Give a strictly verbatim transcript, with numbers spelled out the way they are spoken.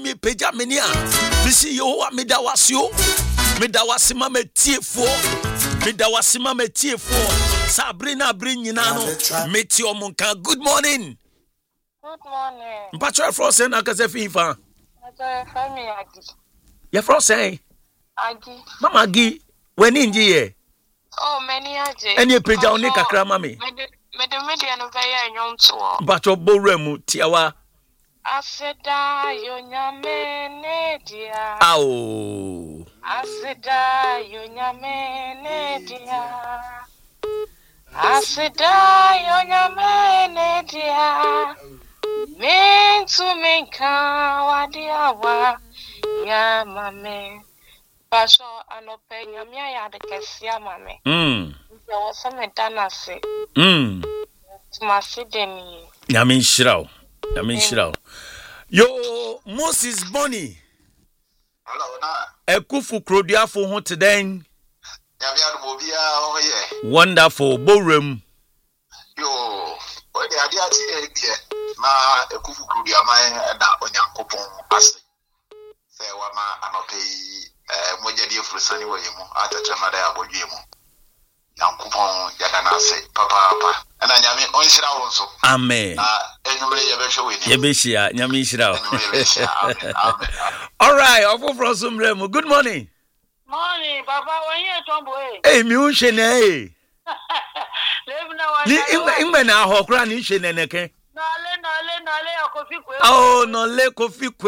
me peja menia. Misi Yehowa me da wasio. Me da wasima me tiefo. Me da wasima me tiefo. Sabrina bring nyina no. Me ti omunka. Good morning. Good morning. Mpacho Frost na kase fifa. Mpacho fami agi. Ya Frost say? Agi. Mama agi, weni nji ye? Oh, many aje. Eni peja oni kakra mami. Me de media no veya enyom to. Mpacho boremu tiawa. Aseda yonyame nedia. Ao. Aseda yonyame nedia. Aseda yonyame nedia. Min to minka wadiawa yamame. Pasho anope nyamia ya de kesia mame. Mm. Yo some dana se. Mm. Tumasideni. Yamin shirao. Yamin shirao. Yo Moses Bonnie. Hello na. Ekufu krodiafo ho teden. Nyame adu bia o ye. Wonderful borem. Yo, o de ade ati e die. Na ekufu krodiaman da onyankopon ase. Se wa ma anope eh mojadi efurusani wo yemu atatrama da abodwe mu. Yankopon yada na ase papa papa. Ana nyame onhira wo nso. Amen. Na enumre ye be hwe we ni. Ye be hia, nyame nhira wo. Amen. Amen. All right, ofo from Remo. Good morning. Morning, Papa. When you tombo eh? Hey, mi unhwe na eh. Leave na wa. Ni ingbe ingbe na ahokra ni nhwe na neke. No le no le no le okofi kwe. Oh, no le kofi